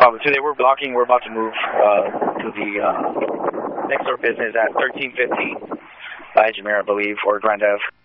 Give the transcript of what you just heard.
Today we're blocking. We're about to move to the next door business at 1315 by Jumeirah, I believe, or Grand Ave.